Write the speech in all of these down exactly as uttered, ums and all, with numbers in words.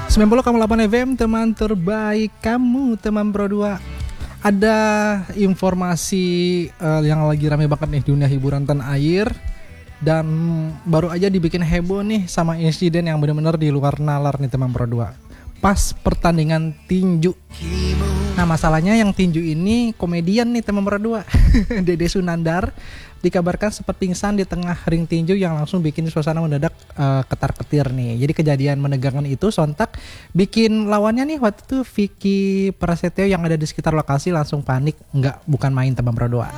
sembilan puluh koma delapan F M, teman terbaik kamu, teman Pro dua. Ada informasi uh, yang lagi rame banget nih di dunia hiburan tanah air. Dan baru aja dibikin heboh nih sama insiden yang benar-benar di luar nalar nih teman Pro dua. Pas pertandingan tinju. Nah masalahnya yang tinju ini komedian nih teman Pro dua. Dede Sunandar dikabarkan sempat pingsan di tengah ring tinju yang langsung bikin suasana mendadak uh, ketar-ketir nih. Jadi kejadian menegangkan itu sontak bikin lawannya nih waktu itu Vicky Prasetyo yang ada di sekitar lokasi langsung panik. Enggak, bukan main teman Pro dua.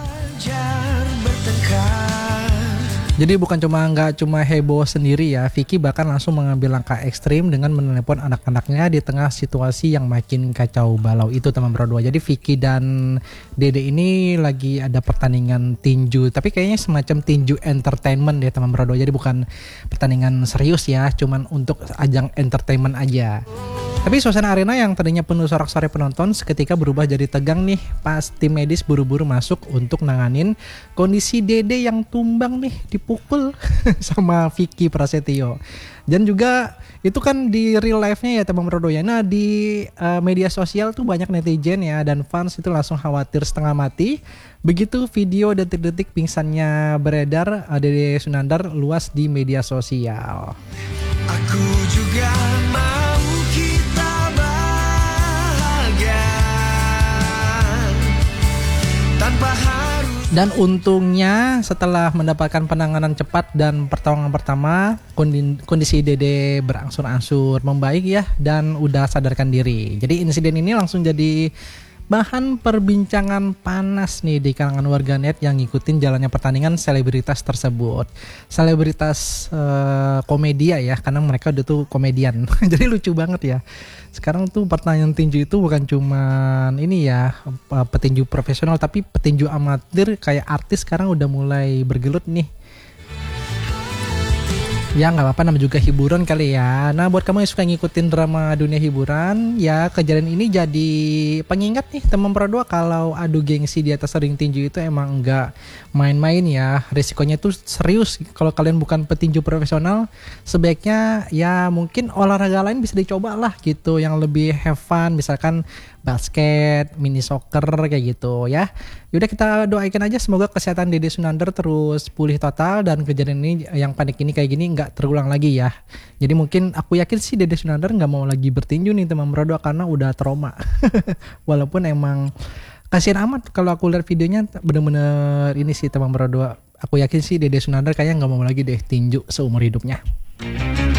Jadi bukan cuma nggak cuma heboh sendiri ya, Vicky bahkan langsung mengambil langkah ekstrim dengan menelepon anak-anaknya di tengah situasi yang makin kacau balau itu teman Pro dua. Jadi Vicky dan Dede ini lagi ada pertandingan tinju, tapi kayaknya semacam tinju entertainment deh teman Pro dua. Jadi bukan pertandingan serius ya, cuman untuk ajang entertainment aja. Tapi suasana arena yang tadinya penuh sorak-sorai penonton seketika berubah jadi tegang nih pas tim medis buru-buru masuk untuk nanganin kondisi Dede yang tumbang nih dipukul sama Vicky Prasetyo. Dan juga itu kan di real life-nya ya teman Pro dua. Nah di uh, media sosial tuh banyak netizen ya dan fans itu langsung khawatir setengah mati. Begitu video detik-detik pingsannya beredar, uh, Dede Sunandar luas di media sosial. Aku juga mau dan untungnya setelah mendapatkan penanganan cepat dan pertolongan pertama, kondisi Dede berangsur-angsur membaik ya dan udah sadarkan diri. Jadi insiden ini langsung jadi bahan perbincangan panas nih di kalangan warganet yang ngikutin jalannya pertandingan selebritas tersebut. Selebritas uh, komedia ya, karena mereka udah tuh komedian. Jadi lucu banget ya. Sekarang tuh pertandingan tinju itu bukan cuma ini ya petinju profesional, tapi petinju amatir kayak artis sekarang udah mulai bergelut nih. Ya nggak apa-apa, namanya juga hiburan kali ya. Nah buat kamu yang suka ngikutin drama dunia hiburan, ya kejadian ini jadi pengingat nih teman Pro dua kalau adu gengsi di atas ring tinju itu emang nggak main-main ya. Risikonya itu serius. Kalau kalian bukan petinju profesional, sebaiknya ya mungkin olahraga lain bisa dicoba lah gitu, yang lebih have fun, misalkan basket, mini soccer kayak gitu ya. Yaudah kita doakan aja semoga kesehatan Dede Sunandar terus pulih total dan kejadian ini yang panik ini kayak gini nggak terulang lagi ya. Jadi mungkin aku yakin sih Dede Sunandar nggak mau lagi bertinju nih teman Pro dua karena udah trauma. Walaupun emang kasihan amat kalau aku lihat videonya, bener-bener ini sih teman Pro dua. Aku yakin sih Dede Sunandar kayaknya nggak mau lagi deh tinju seumur hidupnya.